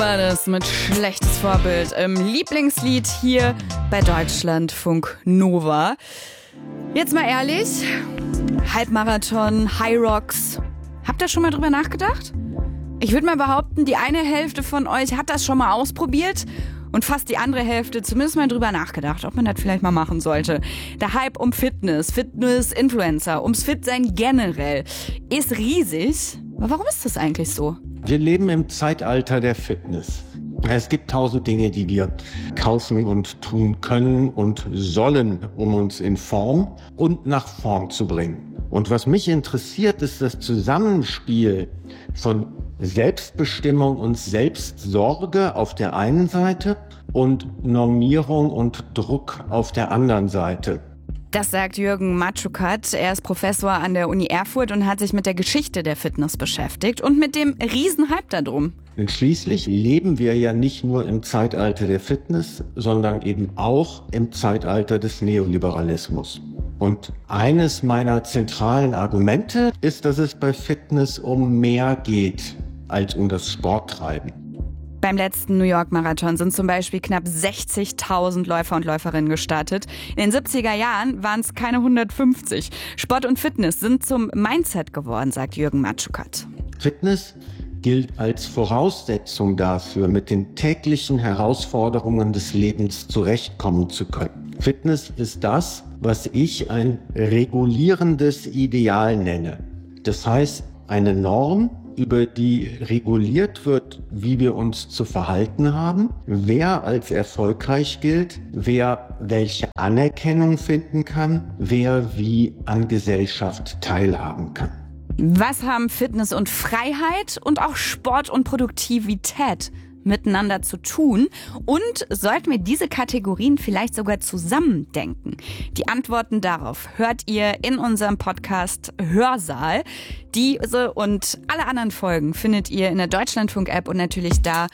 War das mit schlechtes Vorbild im Lieblingslied hier bei Deutschlandfunk Nova. Jetzt mal ehrlich, Halbmarathon, High Rocks, habt ihr schon mal drüber nachgedacht? Ich würde mal behaupten, die eine Hälfte von euch hat das schon mal ausprobiert und fast die andere Hälfte zumindest mal drüber nachgedacht, ob man das vielleicht mal machen sollte. Der Hype um Fitness-Influencer, ums Fitsein generell ist riesig. Aber warum ist das eigentlich so? Wir leben im Zeitalter der Fitness. Es gibt 1000 Dinge, die wir kaufen und tun können und sollen, um uns in Form und nach Form zu bringen. Und was mich interessiert, ist das Zusammenspiel von Selbstbestimmung und Selbstsorge auf der einen Seite und Normierung und Druck auf der anderen Seite. Das sagt Jürgen Matschukat. Er ist Professor an der Uni Erfurt und hat sich mit der Geschichte der Fitness beschäftigt und mit dem Riesenhype darum. Denn schließlich leben wir ja nicht nur im Zeitalter der Fitness, sondern eben auch im Zeitalter des Neoliberalismus. Und eines meiner zentralen Argumente ist, dass es bei Fitness um mehr geht als um das Sporttreiben. Beim letzten New York Marathon sind zum Beispiel knapp 60.000 Läufer und Läuferinnen gestartet. In den 70er Jahren waren es keine 150. Sport und Fitness sind zum Mindset geworden, sagt Jürgen Matschukat. Fitness gilt als Voraussetzung dafür, mit den täglichen Herausforderungen des Lebens zurechtkommen zu können. Fitness ist das, was ich ein regulierendes Ideal nenne. Das heißt, eine Norm, über die reguliert wird, wie wir uns zu verhalten haben, wer als erfolgreich gilt, wer welche Anerkennung finden kann, wer wie an Gesellschaft teilhaben kann. Was haben Fitness und Freiheit und auch Sport und Produktivität miteinander zu tun? Und sollten wir diese Kategorien vielleicht sogar zusammendenken? Die Antworten darauf hört ihr in unserem Podcast Hörsaal. Diese und alle anderen Folgen findet ihr in der Deutschlandfunk-App und natürlich da,